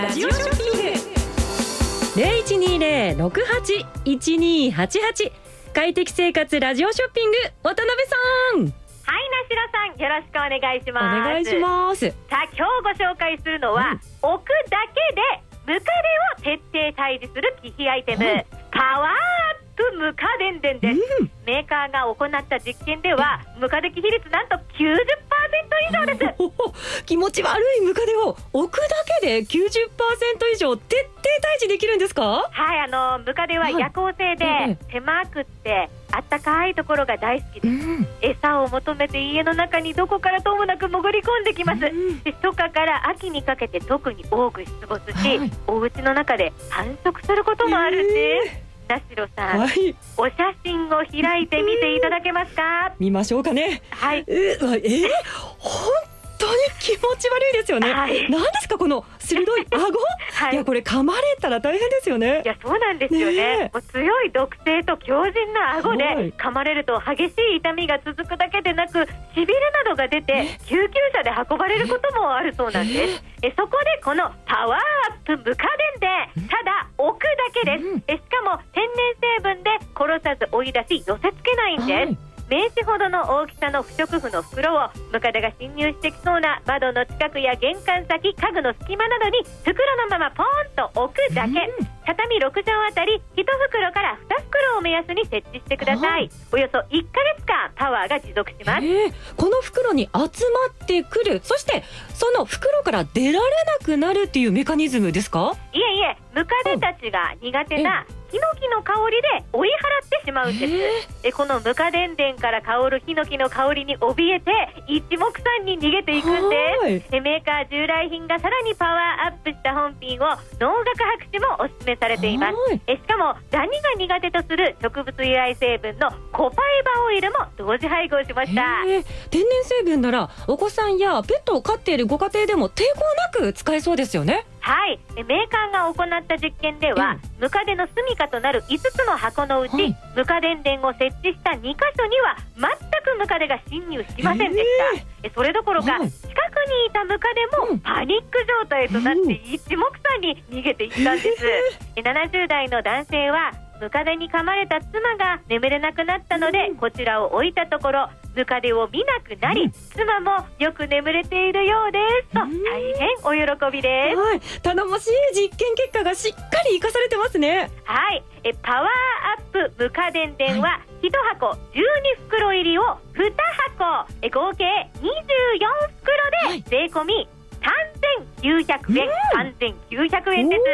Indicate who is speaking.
Speaker 1: ラジオショッピング 0120-68-1288 快適生活ラジオショッピング渡辺さん。
Speaker 2: はい、なしろさん、よろしくお願いします。
Speaker 1: お願いします。
Speaker 2: さあ、今日ご紹介するのは、置くだけでムカデを徹底退治する機器アイテム、パワーアップムカデンデンです。メーカーが行った実験ではムカデ機比率なんと 90% 以上です。
Speaker 1: 気持ち悪いムカデを置くだけで 90% 以上徹底退治できるんですか？
Speaker 2: はい、ムカデは夜行性で狭くってあったかいところが大好きです。餌を求めて家の中にどこからともなく潜り込んできます。で、初夏から秋にかけて特に多く出没し、お家の中で繁殖することもあるんです。なしろさん、お写真を開いてみていただけますか？
Speaker 1: 見ましょうかね。はい。本当に気持ち悪いですよね。何ですかこの鋭い顎？いや、これ噛まれたら大変ですよね。
Speaker 2: いや、そうなんですよね。もう強い毒性と強靭な顎で噛まれると激しい痛みが続くだけでなく、しびれなどが出て救急車で運ばれることもあるそうなんです。そこでこのパワーアップムカデンでただ置くだけです。しかも天然成分で殺さず追い出し寄せ付けないんです。名刺ほどの大きさの不織布の袋をムカデが侵入してきそうな窓の近くや玄関先、家具の隙間などに袋のままポーンと置くだけ。畳6畳あたり1袋から2袋を目安に設置してください。およそ1ヶ月間パワーが持続します。
Speaker 1: この袋に集まってくる、そしてその袋から出られなくなるっていうメカニズムですか？
Speaker 2: いえいえ、ムカデたちが苦手なヒノキの香りで追い払ってしまうんです。このムカデンデンから香るヒノキの香りに怯えて一目散に逃げていくんです。メーカー従来品がさらにパワーアップした本品を農学博士もお勧めされています。しかもダニが苦手とする植物由来成分のコパイバオイルも同時配合しました。
Speaker 1: 天然成分ならお子さんやペットを飼っているご家庭でも抵抗なく使えそうですよね。
Speaker 2: はい、メーカーが行った実験では、ムカデの住処となる5つの箱のうち、ムカデンデンを設置した2カ所には全くムカデが侵入しませんでした。それどころか、近くにいたムカデもパニック状態となって一目散に逃げていったんです。70代の男性はムカデに噛まれた妻が眠れなくなったのでこちらを置いたところ、ムカデを見なくなり、妻もよく眠れているようですと大変お喜びです。
Speaker 1: 頼もしい実験結果がしっかり生かされてますね。
Speaker 2: はい、パワーアップムカデンデンは1箱12袋入りを2箱、合計24袋で税込み3900円、3900円です。